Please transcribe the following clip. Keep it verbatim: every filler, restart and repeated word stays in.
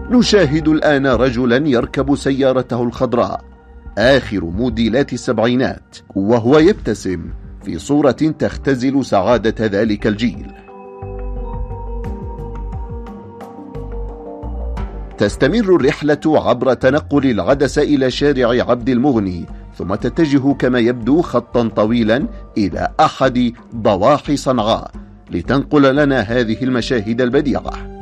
نشاهد الآن رجلا يركب سيارته الخضراء آخر موديلات السبعينات، وهو يبتسم في صورة تختزل سعادة ذلك الجيل. تستمر الرحلة عبر تنقل العدسة إلى شارع عبد المغني، ثم تتجه كما يبدو خطا طويلا إلى أحد ضواحي صنعاء لتنقل لنا هذه المشاهد البديعة.